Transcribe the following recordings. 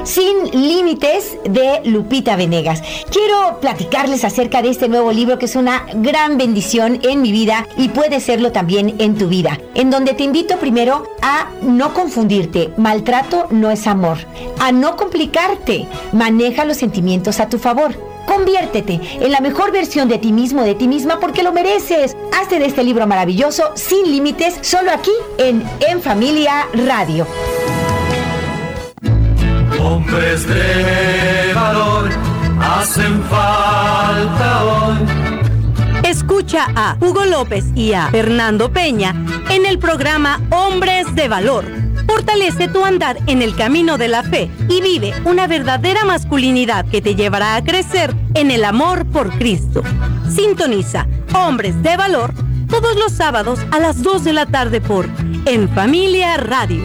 Sin Límites de Lupita Venegas. Quiero platicarles acerca de este nuevo libro que es una gran bendición en mi vida y puede serlo también en tu vida, en donde te invito primero a no confundirte. Maltrato no es amor. A no complicarte. Maneja los sentimientos a tu favor. Conviértete en la mejor versión de ti mismo, de ti misma, porque lo mereces. Hazte de este libro maravilloso, Sin Límites, solo aquí en Familia Radio. Hombres de valor hacen falta hoy. Escucha a Hugo López y a Fernando Peña en el programa Hombres de Valor. Fortalece tu andar en el camino de la fe y vive una verdadera masculinidad que te llevará a crecer en el amor por Cristo. Sintoniza Hombres de Valor todos los sábados a las 2 de la tarde por En Familia Radio.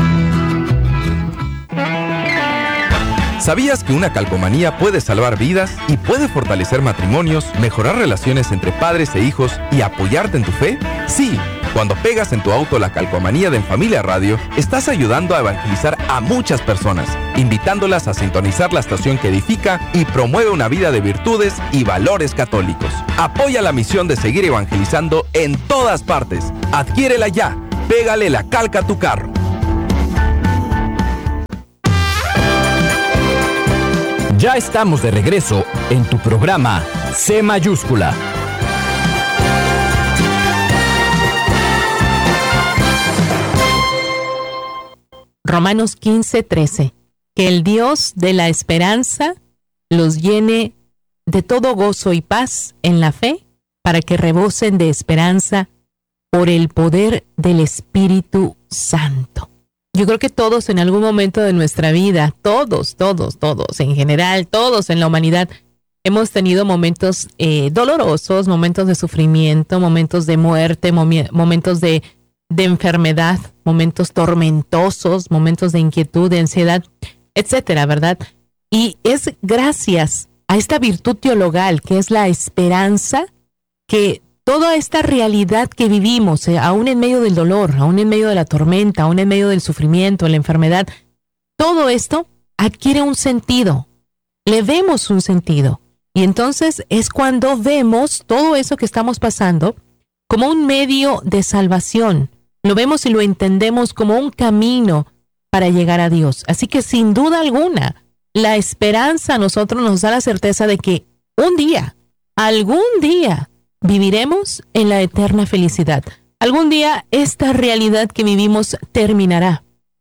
¿Sabías que una calcomanía puede salvar vidas y puede fortalecer matrimonios, mejorar relaciones entre padres e hijos y apoyarte en tu fe? Sí, cuando pegas en tu auto la calcomanía de En Familia Radio, estás ayudando a evangelizar a muchas personas, invitándolas a sintonizar la estación que edifica y promueve una vida de virtudes y valores católicos. Apoya la misión de seguir evangelizando en todas partes. Adquiérela ya. Pégale la calca a tu carro. Ya estamos de regreso en tu programa C Mayúscula. Romanos 15:13. Que el Dios de la esperanza los llene de todo gozo y paz en la fe, para que rebosen de esperanza por el poder del Espíritu Santo. Yo creo que todos en algún momento de nuestra vida, todos, en general, todos en la humanidad, hemos tenido momentos dolorosos, momentos de sufrimiento, momentos de muerte, momentos de enfermedad, momentos tormentosos, momentos de inquietud, de ansiedad, etcétera, ¿verdad? Y es gracias a esta virtud teologal que es la esperanza que toda esta realidad que vivimos, aún en medio del dolor, aún en medio de la tormenta, aún en medio del sufrimiento, la enfermedad, todo esto adquiere un sentido. Le vemos un sentido. Y entonces es cuando vemos todo eso que estamos pasando como un medio de salvación. Lo vemos y lo entendemos como un camino para llegar a Dios. Así que sin duda alguna, la esperanza a nosotros nos da la certeza de que un día, algún día, viviremos en la eterna felicidad. Algún día esta realidad que vivimos terminará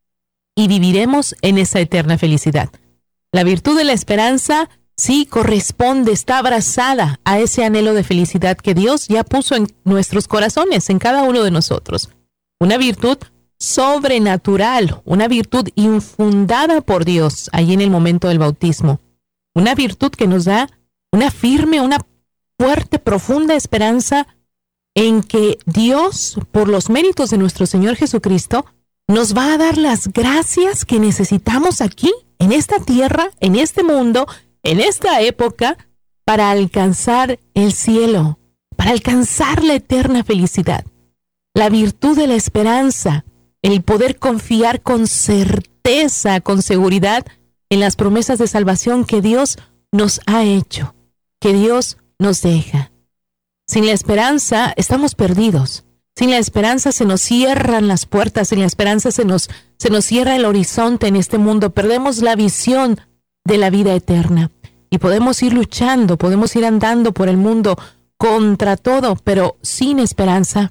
y viviremos en esa eterna felicidad. La virtud de la esperanza sí corresponde, está abrazada a ese anhelo de felicidad que Dios ya puso en nuestros corazones, en cada uno de nosotros. Una virtud sobrenatural, una virtud infundada por Dios ahí en el momento del bautismo. Una virtud que nos da una firme, una fuerte, profunda esperanza en que Dios, por los méritos de nuestro Señor Jesucristo, nos va a dar las gracias que necesitamos aquí, en esta tierra, en este mundo, en esta época, para alcanzar el cielo, para alcanzar la eterna felicidad. La virtud de la esperanza, el poder confiar con certeza, con seguridad, en las promesas de salvación que Dios nos ha hecho, que Dios nos deja. Sin la esperanza estamos perdidos. Sin la esperanza se nos cierran las puertas. Sin la esperanza se nos cierra el horizonte en este mundo. Perdemos la visión de la vida eterna. Y podemos ir luchando, podemos ir andando por el mundo contra todo, pero sin esperanza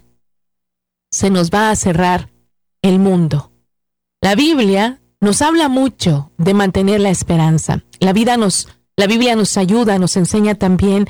se nos va a cerrar el mundo. La Biblia nos habla mucho de mantener la esperanza. La Biblia nos ayuda, nos enseña también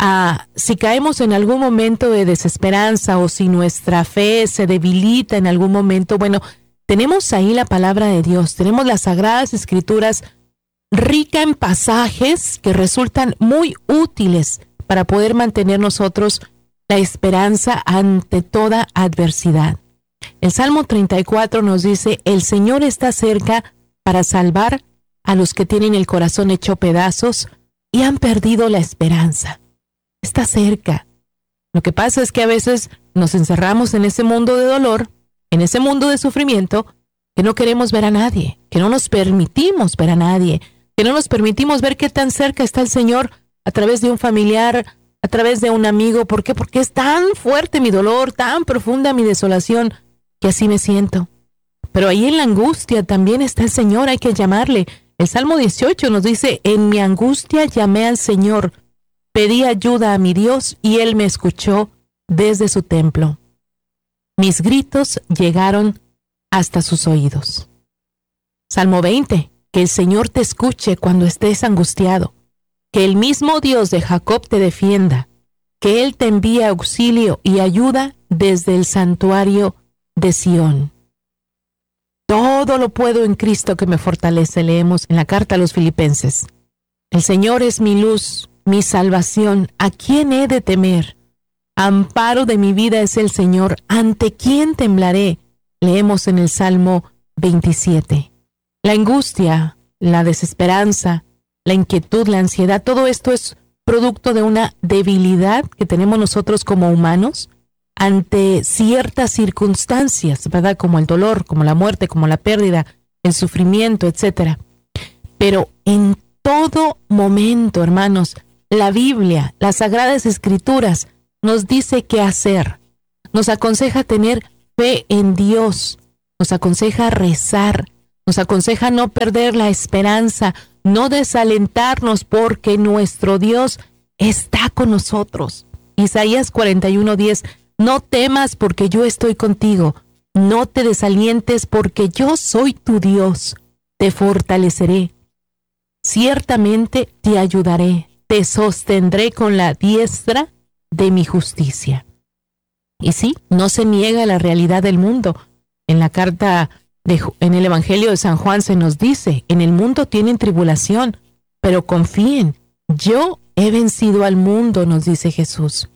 si caemos en algún momento de desesperanza o si nuestra fe se debilita en algún momento, bueno, tenemos ahí la palabra de Dios, tenemos las Sagradas Escrituras rica en pasajes que resultan muy útiles para poder mantener nosotros la esperanza ante toda adversidad. El Salmo 34 nos dice: el Señor está cerca para salvar a los que tienen el corazón hecho pedazos y han perdido la esperanza. Está cerca. Lo que pasa es que a veces nos encerramos en ese mundo de dolor, en ese mundo de sufrimiento, que no queremos ver a nadie, que no nos permitimos ver a nadie, que no nos permitimos ver qué tan cerca está el Señor a través de un familiar, a través de un amigo. ¿Por qué? Porque es tan fuerte mi dolor, tan profunda mi desolación, que así me siento. Pero ahí en la angustia también está el Señor, hay que llamarle. El Salmo 18 nos dice: en mi angustia llamé al Señor, pedí ayuda a mi Dios y Él me escuchó desde su templo. Mis gritos llegaron hasta sus oídos. Salmo 20, que el Señor te escuche cuando estés angustiado, que el mismo Dios de Jacob te defienda, que Él te envíe auxilio y ayuda desde el santuario de Sión. Todo lo puedo en Cristo que me fortalece, leemos en la carta a los Filipenses. El Señor es mi luz, mi salvación, ¿a quién he de temer? Amparo de mi vida es el Señor, ¿ante quién temblaré? Leemos en el Salmo 27. La angustia, la desesperanza, la inquietud, la ansiedad, todo esto es producto de una debilidad que tenemos nosotros como humanos ante ciertas circunstancias, ¿verdad? Como el dolor, como la muerte, como la pérdida, el sufrimiento, etc. Pero en todo momento, hermanos, la Biblia, las Sagradas Escrituras, nos dice qué hacer. Nos aconseja tener fe en Dios, nos aconseja rezar, nos aconseja no perder la esperanza, no desalentarnos, porque nuestro Dios está con nosotros. Isaías 41:10, no temas porque yo estoy contigo, no te desalientes porque yo soy tu Dios, te fortaleceré, ciertamente te ayudaré, te sostendré con la diestra de mi justicia. Y sí, no se niega la realidad del mundo. En la carta en el Evangelio de San Juan se nos dice: en el mundo tienen tribulación, pero confíen, yo he vencido al mundo, nos dice Jesús.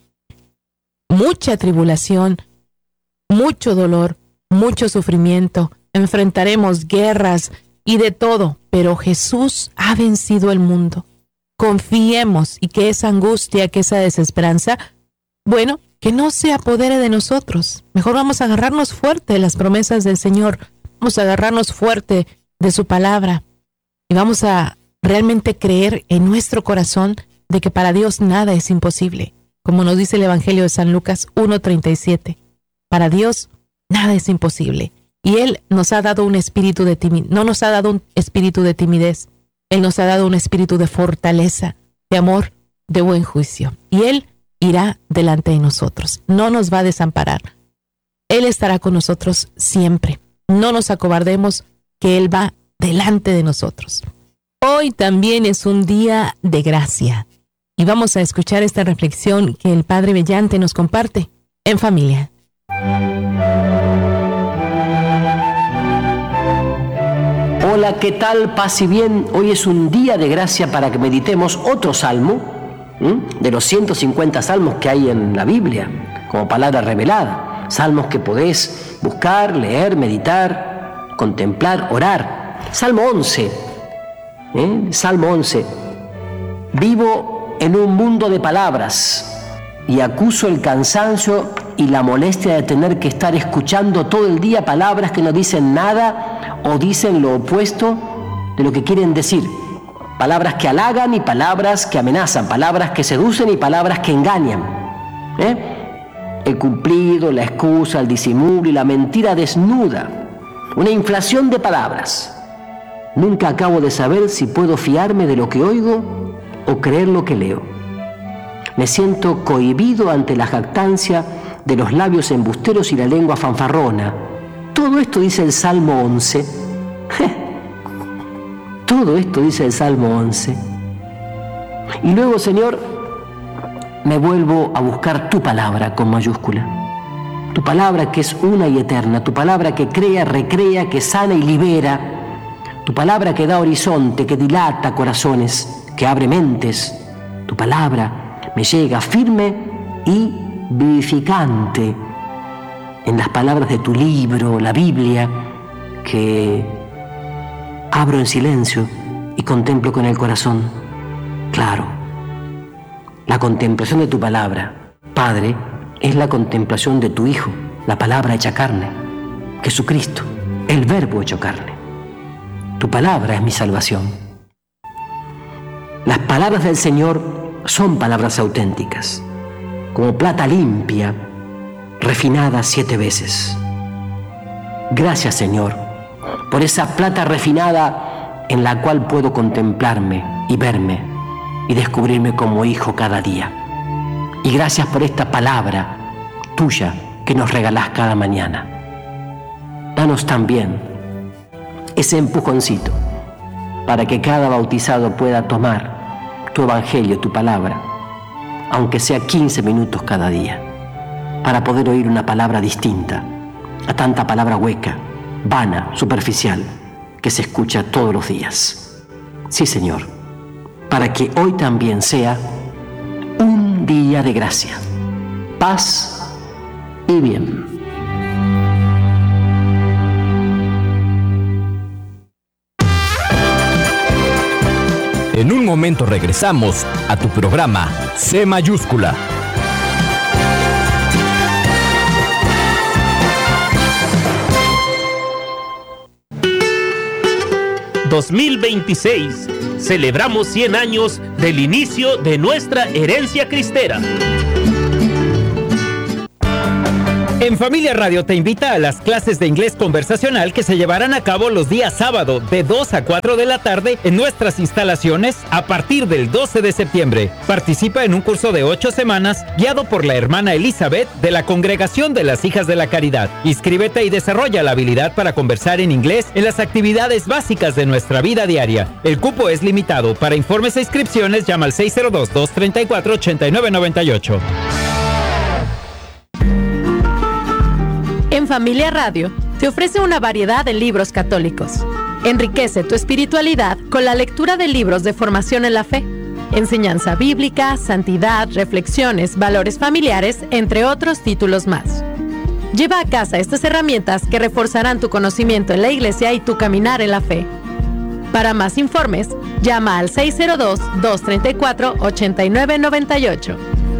Mucha tribulación, mucho dolor, mucho sufrimiento, enfrentaremos guerras y de todo, pero Jesús ha vencido el mundo. Confiemos, y que esa angustia, que esa desesperanza, bueno, que no se apodere de nosotros. Mejor vamos a agarrarnos fuerte de las promesas del Señor, vamos a agarrarnos fuerte de su palabra y vamos a realmente creer en nuestro corazón de que para Dios nada es imposible. Como nos dice el Evangelio de San Lucas 1:37, para Dios nada es imposible. Y Él nos ha dado un espíritu de timidez, no nos ha dado un espíritu de timidez, Él nos ha dado un espíritu de fortaleza, de amor, de buen juicio. Y Él irá delante de nosotros, no nos va a desamparar. Él estará con nosotros siempre. No nos acobardemos, que Él va delante de nosotros. Hoy también es un día de gracia. Y vamos a escuchar esta reflexión que el Padre Bellante nos comparte en familia. Hola, ¿qué tal? Paz y bien. Hoy es un día de gracia para que meditemos otro salmo, de los 150 salmos que hay en la Biblia, como palabra revelada. Salmos que podés buscar, leer, meditar, contemplar, orar. Salmo 11. Salmo 11. Vivo en un mundo de palabras y acuso el cansancio y la molestia de tener que estar escuchando todo el día palabras que no dicen nada o dicen lo opuesto de lo que quieren decir. Palabras que halagan y palabras que amenazan, palabras que seducen y palabras que engañan. El cumplido, la excusa, el disimulo y la mentira desnuda. Una inflación de palabras. Nunca acabo de saber si puedo fiarme de lo que oigo o creer lo que leo. Me siento cohibido ante la jactancia de los labios embusteros y la lengua fanfarrona. Todo esto dice el Salmo 11. Todo esto dice el Salmo 11. Y luego, Señor, me vuelvo a buscar tu palabra con mayúscula. Tu palabra que es una y eterna. Tu palabra que crea, recrea, que sana y libera. Tu palabra que da horizonte, que dilata corazones, que abre mentes. Tu palabra me llega firme y vivificante en las palabras de tu libro, la Biblia, que abro en silencio y contemplo con el corazón. Claro, la contemplación de tu palabra, Padre, es la contemplación de tu Hijo, la palabra hecha carne, Jesucristo. el Verbo hecho carne. Tu palabra es mi salvación. Las palabras del Señor son palabras auténticas, como plata limpia, refinada 7 veces. Gracias, Señor, por esa plata refinada en la cual puedo contemplarme y verme y descubrirme como hijo cada día. Y gracias por esta palabra tuya que nos regalás cada mañana. Danos también ese empujoncito para que cada bautizado pueda tomar tu evangelio, tu palabra, aunque sea 15 minutos cada día, para poder oír una palabra distinta a tanta palabra hueca, vana, superficial, que se escucha todos los días. Sí, Señor, para que hoy también sea un día de gracia, paz y bien. En un momento regresamos a tu programa C mayúscula. ...2026... celebramos 100 años del inicio de nuestra herencia cristera. En Familia Radio te invita a las clases de inglés conversacional que se llevarán a cabo los días sábado de 2 a 4 de la tarde en nuestras instalaciones a partir del 12 de septiembre. Participa en un curso de 8 semanas guiado por la hermana Elizabeth de la Congregación de las Hijas de la Caridad. Inscríbete y desarrolla la habilidad para conversar en inglés en las actividades básicas de nuestra vida diaria. El cupo es limitado. Para informes e inscripciones llama al 602-234-8998. En Familia Radio te ofrece una variedad de libros católicos. Enriquece tu espiritualidad con la lectura de libros de formación en la fe, enseñanza bíblica, santidad, reflexiones, valores familiares, entre otros títulos más. Lleva a casa estas herramientas que reforzarán tu conocimiento en la iglesia y tu caminar en la fe. Para más informes, llama al 602-234-8998.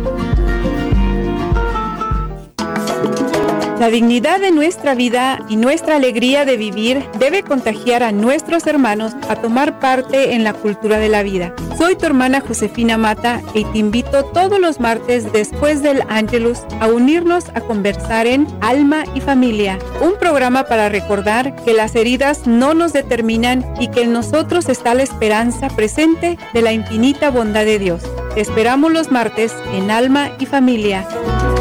La dignidad de nuestra vida y nuestra alegría de vivir debe contagiar a nuestros hermanos a tomar parte en la cultura de la vida. Soy tu hermana Josefina Mata y te invito todos los martes después del Ángelus a unirnos a conversar en Alma y Familia, un programa para recordar que las heridas no nos determinan y que en nosotros está la esperanza presente de la infinita bondad de Dios. Te esperamos los martes en Alma y Familia.